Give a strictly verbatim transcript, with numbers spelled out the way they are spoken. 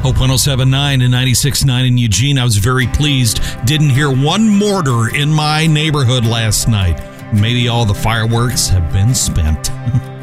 Hope one oh seven point nine and ninety-six point nine in Eugene. I was very pleased. Didn't hear one mortar in my neighborhood last night. Maybe all the fireworks have been spent.